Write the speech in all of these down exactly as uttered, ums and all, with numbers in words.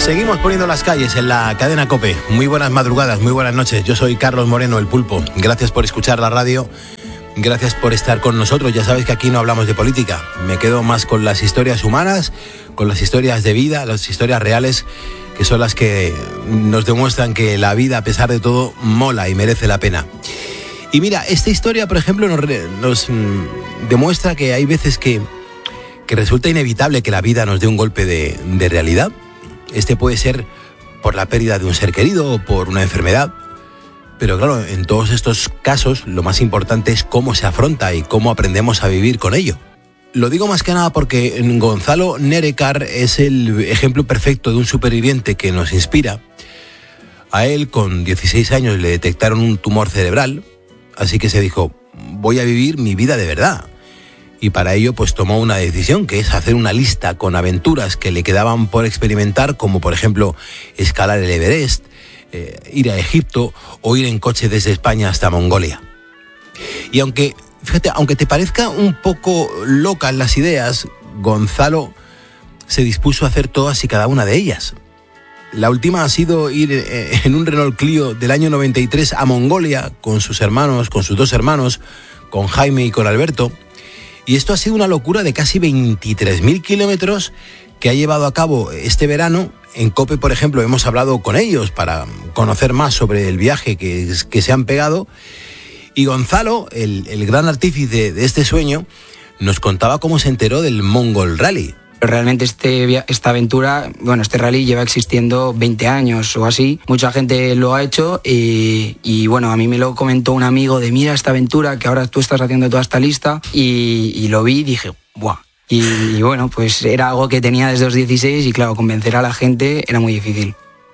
Seguimos poniendo las calles en la cadena COPE. Muy buenas madrugadas, muy buenas noches. Yo soy Carlos Moreno, el Pulpo. Gracias por escuchar la radio. Gracias por estar con nosotros. Ya sabes que aquí no hablamos de política. Me quedo más con las historias humanas, con las historias de vida, las historias reales, que son las que nos demuestran que la vida, a pesar de todo, mola y merece la pena. Y mira, esta historia, por ejemplo, nos, nos demuestra que hay veces que, que resulta inevitable que la vida nos dé un golpe de, de realidad. Este puede ser por la pérdida de un ser querido o por una enfermedad. Pero claro, en todos estos casos lo más importante es cómo se afronta y cómo aprendemos a vivir con ello. Lo digo más que nada porque Gonzalo Nerecar es el ejemplo perfecto de un superviviente que nos inspira. A él, con dieciséis años, le detectaron un tumor cerebral, así que se dijo, voy a vivir mi vida de verdad. Y para ello pues tomó una decisión, que es hacer una lista con aventuras que le quedaban por experimentar, como por ejemplo escalar el Everest, eh, ir a Egipto o ir en coche desde España hasta Mongolia. Y aunque, fíjate, aunque te parezca un poco locas las ideas, Gonzalo se dispuso a hacer todas y cada una de ellas. La última ha sido ir en un Renault Clio del año noventa y tres a Mongolia con sus hermanos, con sus dos hermanos, con Jaime y con Alberto. Y esto ha sido una locura de casi veintitrés mil kilómetros que ha llevado a cabo este verano. En COPE, por ejemplo, hemos hablado con ellos para conocer más sobre el viaje que, que se han pegado. Y Gonzalo, el, el gran artífice de este sueño, nos contaba cómo se enteró del Mongol Rally. Realmente este, esta aventura, bueno, este rally lleva existiendo veinte años o así. Mucha gente lo ha hecho y, y bueno, a mí me lo comentó un amigo de mira esta aventura que ahora tú estás haciendo toda esta lista y, y lo vi y dije, ¡buah! Y, y bueno, pues era algo que tenía desde los dieciséis y claro, convencer a la gente era muy difícil.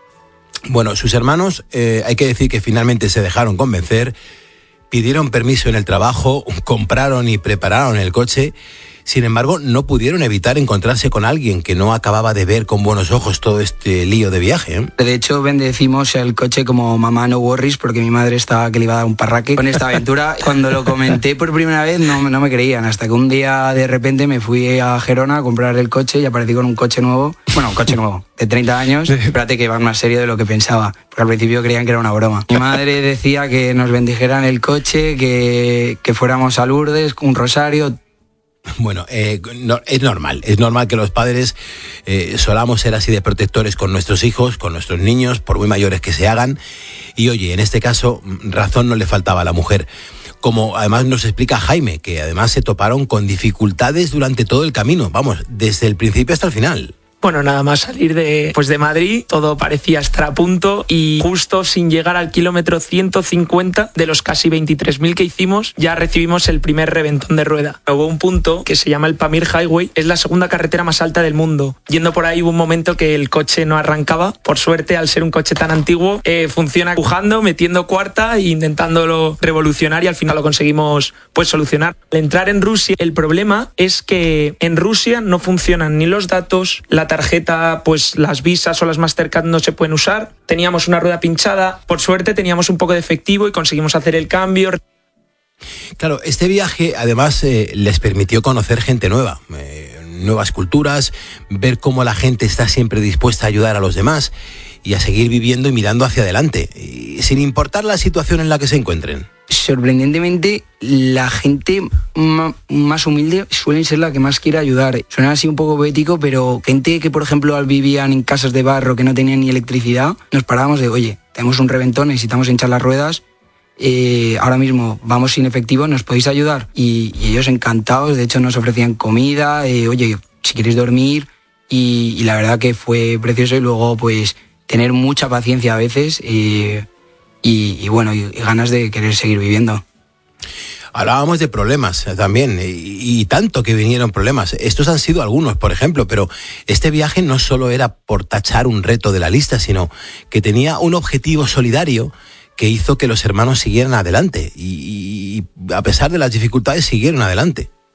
Bueno, sus hermanos, eh, hay que decir que finalmente se dejaron convencer, pidieron permiso en el trabajo, compraron y prepararon el coche. Sin embargo, no pudieron evitar encontrarse con alguien que no acababa de ver con buenos ojos todo este lío de viaje, ¿eh? De hecho, bendecimos el coche como mamá no worries, porque mi madre estaba que le iba a dar un parraque con esta aventura. Cuando lo comenté por primera vez no, no me creían, hasta que un día de repente me fui a Gerona a comprar el coche y aparecí con un coche nuevo. Bueno, un coche nuevo, de treinta años. Espérate que va más serio de lo que pensaba, porque al principio creían que era una broma. Mi madre decía que nos bendijeran el coche, que, que fuéramos a Lourdes, un rosario. Bueno, eh, no, es normal, es normal que los padres eh, solamos ser así de protectores con nuestros hijos, con nuestros niños, por muy mayores que se hagan. Y oye, en este caso, razón no le faltaba a la mujer. Como además nos explica Jaime, que además se toparon con dificultades durante todo el camino, vamos, desde el principio hasta el final. Bueno, nada más salir de, pues de Madrid, todo parecía estar a punto y justo sin llegar al kilómetro ciento cincuenta de los casi veintitrés mil que hicimos, ya recibimos el primer reventón de rueda. Hubo un punto que se llama el Pamir Highway, es la segunda carretera más alta del mundo. Yendo por ahí hubo un momento que el coche no arrancaba. Por suerte, al ser un coche tan antiguo, eh, funciona empujando, metiendo cuarta e intentándolo revolucionar y al final lo conseguimos pues solucionar. Al entrar en Rusia, el problema es que en Rusia no funcionan ni los datos, la tarjeta, pues las visas o las Mastercard no se pueden usar. Teníamos una rueda pinchada. Por suerte teníamos un poco de efectivo y conseguimos hacer el cambio. Claro, este viaje además eh, les permitió conocer gente nueva, eh, nuevas culturas, ver cómo la gente está siempre dispuesta a ayudar a los demás y a seguir viviendo y mirando hacia adelante, y sin importar la situación en la que se encuentren. Sorprendentemente, la gente m- más humilde suele ser la que más quiere ayudar. Suena así un poco poético, pero gente que, por ejemplo, vivían en casas de barro que no tenían ni electricidad, nos parábamos de, oye, tenemos un reventón, necesitamos hinchar las ruedas, eh, ahora mismo vamos sin efectivo, ¿nos podéis ayudar? Y, y ellos encantados, de hecho nos ofrecían comida, eh, oye, si queréis dormir, y, y la verdad que fue precioso. Y luego, pues, tener mucha paciencia a veces, eh, Y, y bueno, y, y ganas de querer seguir viviendo. Hablábamos de problemas también, y, y tanto que vinieron problemas. Estos han sido algunos, por ejemplo, pero este viaje no solo era por tachar un reto de la lista, sino que tenía un objetivo solidario que hizo que los hermanos siguieran adelante, y, y a pesar de las dificultades siguieron adelante.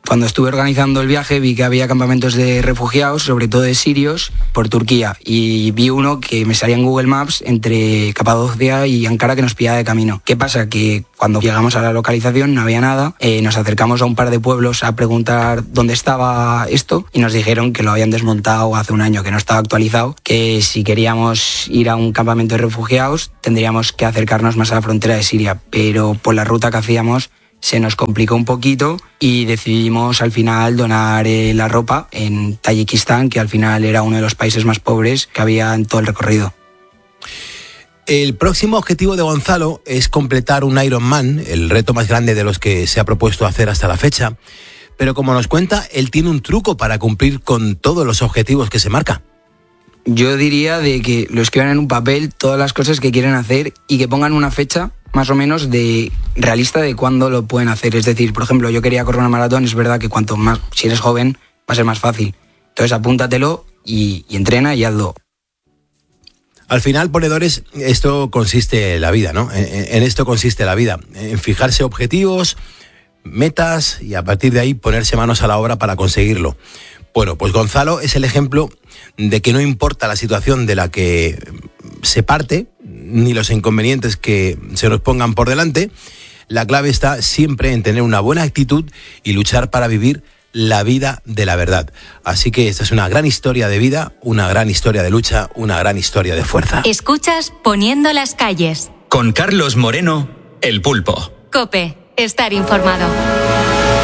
Cuando estuve organizando el viaje vi que había campamentos de refugiados, sobre todo de sirios, por Turquía. Y vi uno que me salía en Google Maps entre Capadocia y Ankara que nos pillaba de camino. ¿Qué pasa? Que cuando llegamos a la localización no había nada. Eh, nos acercamos a un par de pueblos a preguntar dónde estaba esto y nos dijeron que lo habían desmontado hace un año, que no estaba actualizado, que si queríamos ir a un campamento de refugiados tendríamos que acercarnos más a la frontera de Siria. Pero por la ruta que hacíamos se nos complicó un poquito y decidimos al final donar eh, la ropa en Tayikistán, que al final era uno de los países más pobres que había en todo el recorrido. El próximo objetivo de Gonzalo es completar un Ironman, el reto más grande de los que se ha propuesto hacer hasta la fecha. Pero como nos cuenta, él tiene un truco para cumplir con todos los objetivos que se marca. Yo diría de que lo escriban en un papel todas las cosas que quieren hacer y que pongan una fecha más o menos de realista de cuándo lo pueden hacer. Es decir, por ejemplo, yo quería correr una maratón, es verdad que cuanto más, si eres joven, va a ser más fácil. Entonces apúntatelo y, y entrena y hazlo. Al final, ponedores, esto consiste la vida, ¿no? En, en esto consiste la vida, en fijarse objetivos, metas y a partir de ahí ponerse manos a la obra para conseguirlo. Bueno, pues Gonzalo es el ejemplo de que no importa la situación de la que se parte, ni los inconvenientes que se nos pongan por delante, la clave está siempre en tener una buena actitud y luchar para vivir la vida de la verdad. Así que esta es una gran historia de vida, una gran historia de lucha, una gran historia de fuerza. Escuchas Poniendo las calles. Con Carlos Moreno, El Pulpo. COPE, estar informado.